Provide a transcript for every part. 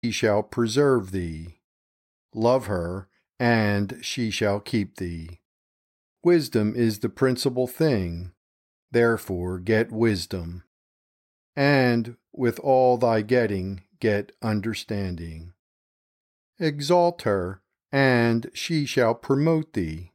she shall preserve thee. Love her, and she shall keep thee. Wisdom is the principal thing, therefore get wisdom. And with all thy getting, get understanding. Exalt her, and she shall promote thee.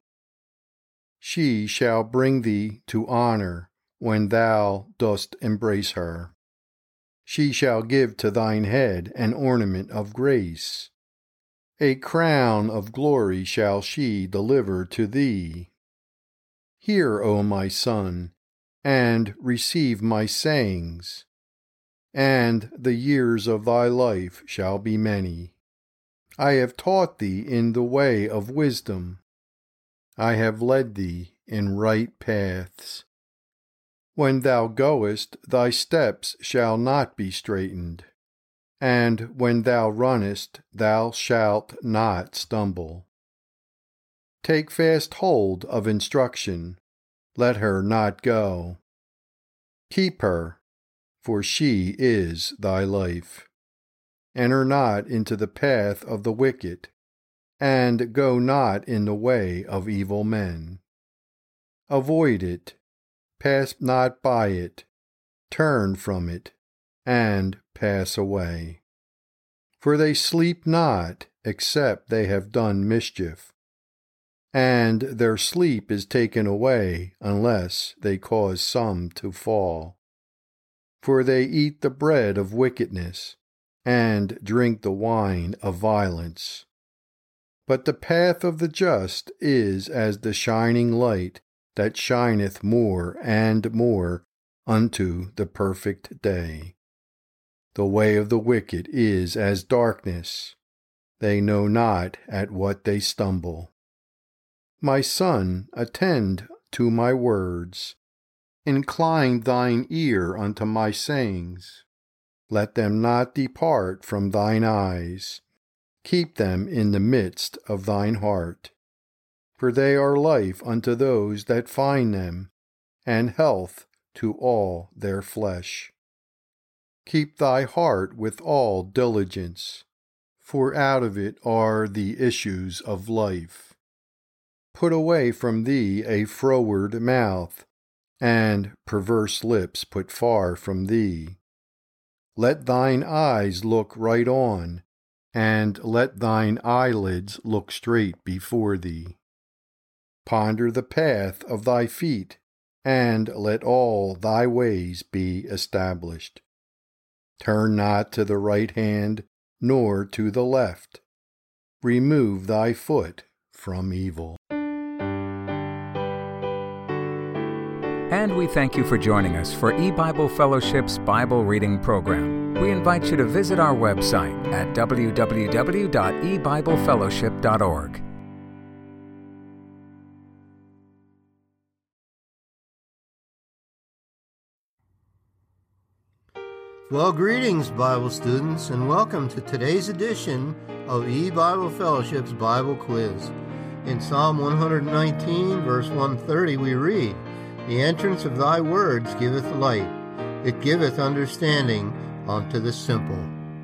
She shall bring thee to honor when thou dost embrace her. She shall give to thine head an ornament of grace. A crown of glory shall she deliver to thee. Hear, O my son, and receive my sayings, and the years of thy life shall be many. I have taught thee in the way of wisdom. I have led thee in right paths. When thou goest, thy steps shall not be straitened, and when thou runnest, thou shalt not stumble. Take fast hold of instruction, let her not go. Keep her, for she is thy life. Enter not into the path of the wicked, and go not in the way of evil men. Avoid it, pass not by it, turn from it, and pass away. For they sleep not, except they have done mischief, and their sleep is taken away unless they cause some to fall. For they eat the bread of wickedness, and drink the wine of violence. But the path of the just is as the shining light that shineth more and more unto the perfect day. The way of the wicked is as darkness. They know not at what they stumble. My son, attend to my words. Incline thine ear unto my sayings. Let them not depart from thine eyes. Keep them in the midst of thine heart. For they are life unto those that find them, and health to all their flesh. Keep thy heart with all diligence, for out of it are the issues of life. Put away from thee a froward mouth, and perverse lips put far from thee. Let thine eyes look right on, and let thine eyelids look straight before thee. Ponder the path of thy feet, and let all thy ways be established. Turn not to the right hand, nor to the left. Remove thy foot from evil. And we thank you for joining us for eBible Fellowship's Bible Reading Program. We invite you to visit our website at www.ebiblefellowship.org. Well, greetings, Bible students, and welcome to today's edition of eBible Fellowship's Bible Quiz. In Psalm 119, verse 130, we read, "The entrance of thy words giveth light, it giveth understanding unto the simple."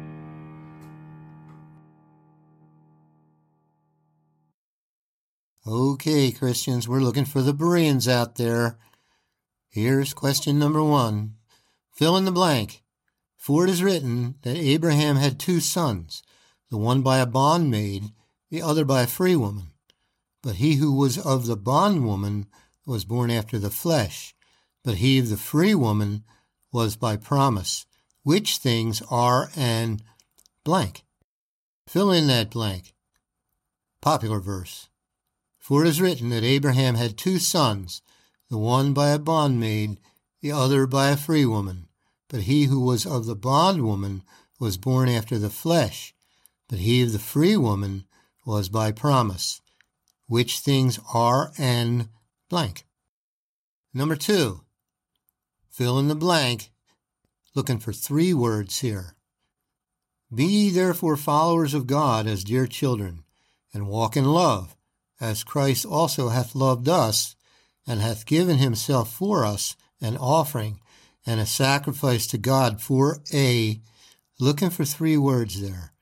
Okay, Christians, we're looking for the Bereans out there. Here's question number 1. Fill in the blank. For it is written that Abraham had 2 sons, the one by a bondmaid, the other by a free woman. But he who was of the bondwoman was born after the flesh, but he of the free woman was by promise. Which things are and blank? Fill in that blank. Popular verse. For it is written that Abraham had 2 sons, the one by a bondmaid, the other by a free woman. But he who was of the bondwoman was born after the flesh, but he of the free woman was by promise. Which things are and blank? Number 2, fill in the blank, looking for 3 words here. Be ye therefore followers of God as dear children, and walk in love, as Christ also hath loved us, and hath given himself for us an offering and a sacrifice to God for looking for 3 words there.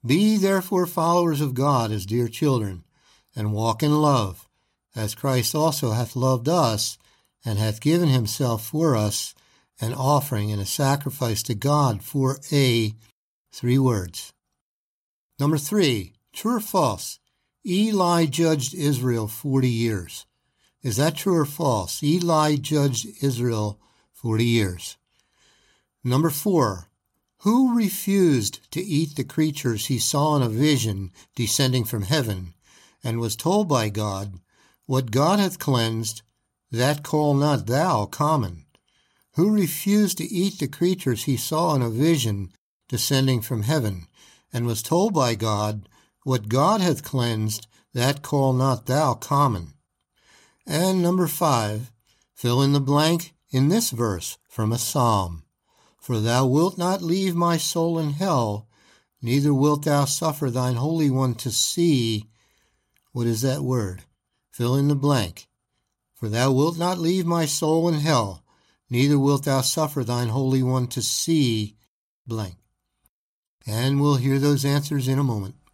Be therefore followers of God as dear children, and walk in love, as Christ also hath loved us, and hath given himself for us, an offering and a sacrifice to God for a 3 words. Number 3, true or false? Eli judged Israel 40 years. Is that true or false? Eli judged Israel 40 years. Number 4, who refused to eat the creatures he saw in a vision descending from heaven, and was told by God, what God hath cleansed, that call not thou common? Who refused to eat the creatures he saw in a vision descending from heaven, and was told by God, what God hath cleansed, that call not thou common? And number 5, fill in the blank in this verse from a psalm. For thou wilt not leave my soul in hell, neither wilt thou suffer thine Holy One to see. What is that word? Fill in the blank. For thou wilt not leave my soul in hell, neither wilt thou suffer thine Holy One to see blank. And we'll hear those answers in a moment.